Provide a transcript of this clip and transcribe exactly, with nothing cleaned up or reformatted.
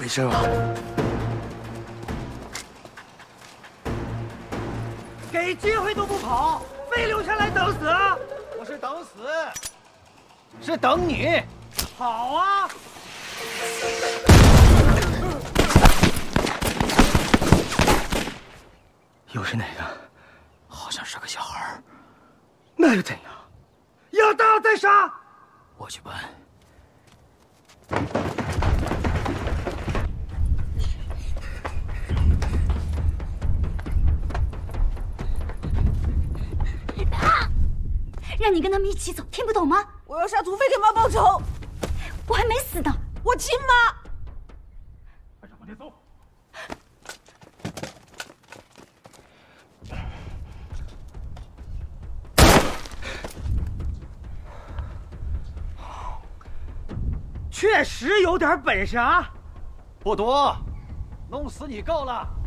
没事吧？ 给机会都不跑，非留下来等死？ 不是等死，是等你。 好啊！ 又是哪个？好像是个小孩儿。 那又怎样？要打再杀。 我去办。 啊！让你跟他们一起走，听不懂吗？ 我要杀土匪给妈报仇。 我还没死呢， 我亲妈。 快上往前走。确实有点本事啊！ 不多，弄死你够了。